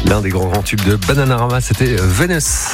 L'un des grands tubes de Bananarama, c'était Venus.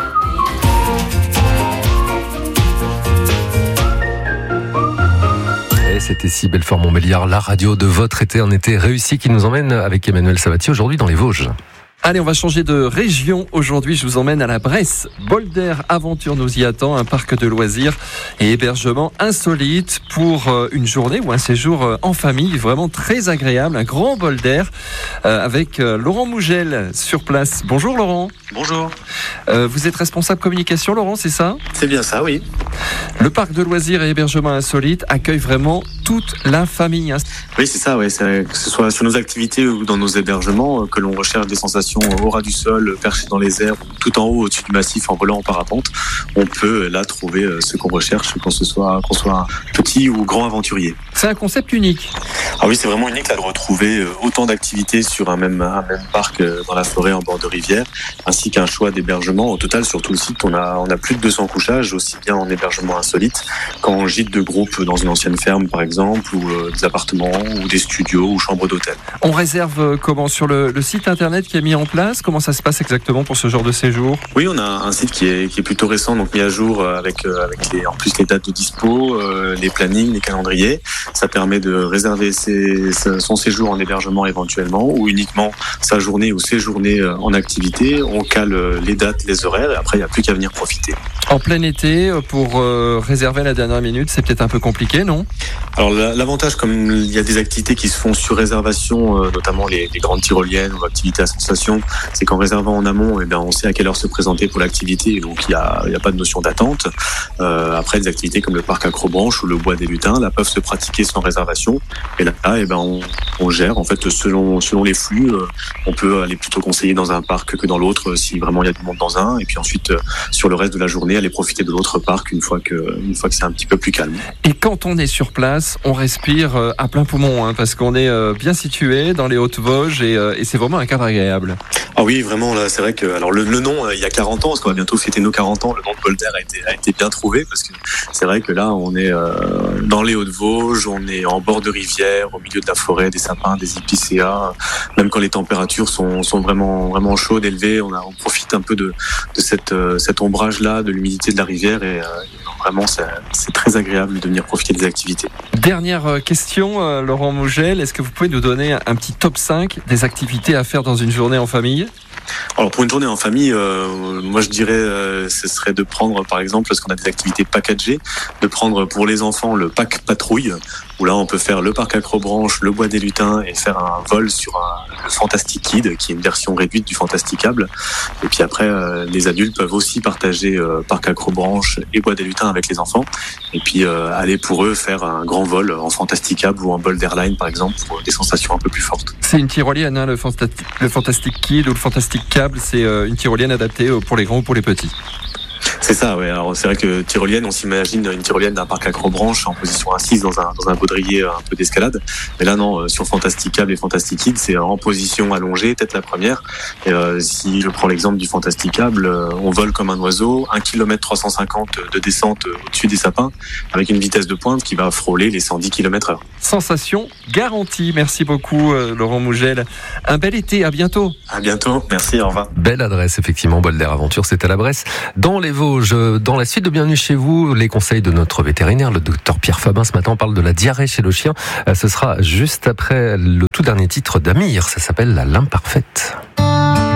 Et c'était si Belfort-Montbéliard, la radio de votre été, un été réussi qui nous emmène avec Emmanuel Sabatier aujourd'hui dans les Vosges. Allez, on va changer de région. Aujourd'hui, je vous emmène à la Bresse. Bolder Aventure nous y attend, un parc de loisirs et hébergement insolite pour une journée ou un séjour en famille, vraiment très agréable, un grand bol d'air avec Laurent Mougel sur place. Bonjour Laurent. Bonjour. Vous êtes responsable communication, Laurent, c'est ça ? C'est bien ça, oui. Le parc de loisirs et hébergement insolite accueille vraiment toute la famille. Oui, c'est ça, ouais. Que ce soit sur nos activités ou dans nos hébergements, que l'on recherche des sensations au ras du sol, perché dans les airs, tout en haut au-dessus du massif en volant en parapente, on peut là trouver ce qu'on recherche, qu'on soit petit ou grand aventurier. C'est un concept unique. Ah oui, c'est vraiment unique là de retrouver autant d'activités sur un même parc dans la forêt en bord de rivière, ainsi qu'un choix d'hébergement. Au total, sur tout le site, on a plus de 200 couchages, aussi bien en hébergement insolite qu'en gîte de groupe dans une ancienne ferme par exemple, ou des appartements, ou des studios, ou chambres d'hôtel. On réserve comment sur le site internet qui est mis en place ? Comment ça se passe exactement pour ce genre de séjour ? Oui, on a un site qui est plutôt récent, donc mis à jour avec en plus les dates de dispo, les plannings, les calendriers. Ça permet de réserver son séjour en hébergement éventuellement, ou uniquement sa journée ou ses journées en activité. On cale les dates, les horaires, et après il n'y a plus qu'à venir profiter. En plein été, pour réserver à la dernière minute, c'est peut-être un peu compliqué, non ? Alors l'avantage, comme il y a des activités qui se font sur réservation, notamment les grandes tyroliennes ou activités à sensation, c'est qu'en réservant en amont, on sait à quelle heure se présenter pour l'activité, et donc il y a pas de notion d'attente. Après, des activités comme le parc Acrobranche ou le bois des lutins, là peuvent se pratiquer sans réservation, et là on gère en fait selon les flux. On peut aller plutôt conseiller dans un parc que dans l'autre si vraiment il y a du monde dans un, et puis ensuite sur le reste de la journée aller profiter de l'autre parc une fois que c'est un petit peu plus calme. Et quand on est sur place, on respire à plein poumon, parce qu'on est bien situé dans les Hautes-Vosges et c'est vraiment un cadre agréable. Ah oui, vraiment, là, c'est vrai que alors le nom, il y a 40 ans, parce qu'on va bientôt fêter nos 40 ans, le nom de Bolder a été bien trouvé, parce que c'est vrai que là, on est dans les Hautes-Vosges, on est en bord de rivière, au milieu de la forêt, des sapins, des épicéas. Même quand les températures sont vraiment chaudes, élevées, on profite un peu de cet ombrage-là, de l'humidité de la rivière, et vraiment, c'est très agréable de venir profiter des activités. Dernière question, Laurent Mougel, est-ce que vous pouvez nous donner un petit top 5 des activités à faire dans une journée en famille ? Alors pour une journée en famille, moi je dirais ce serait de prendre par exemple, parce qu'on a des activités packagées, de prendre pour les enfants le pack patrouille, où là on peut faire le parc Acrobranche, le bois des lutins et faire un vol sur le Fantastic Kid, qui est une version réduite du Fantasticable. Et puis après, les adultes peuvent aussi partager parc Acrobranche et bois des lutins avec les enfants, et puis aller pour eux faire un grand vol en Fantasticable ou en bol d'airline par exemple, pour des sensations un peu plus fortes. C'est une tyrolienne, le Fantastic Kid ou le Fantastic Cable, c'est une tyrolienne adaptée pour les grands ou pour les petits. C'est ça, ouais. Alors c'est vrai que tyrolienne, on s'imagine une tyrolienne d'un parc Acrobranche en position assise dans un baudrier un peu d'escalade. Mais là non, sur Fantasticable et Fantastic Kid, c'est en position allongée, tête la première. Et si je prends l'exemple du Fantasticable, on vole comme un oiseau, 1 km 350 de descente au-dessus des sapins, avec une vitesse de pointe qui va frôler les 110 km/h. Sensation garantie. Merci beaucoup Laurent Mougel. Un bel été, à bientôt. À bientôt, merci, au revoir. Belle adresse effectivement, Bolder Aventure, c'est à la Bresse, dans les Vosges. Dans la suite de Bienvenue chez vous, les conseils de notre vétérinaire, le docteur Pierre Fabin. Ce matin, on parle de la diarrhée chez le chien. Ce sera juste après le tout dernier titre d'Amir. Ça s'appelle La L'Imparfaite.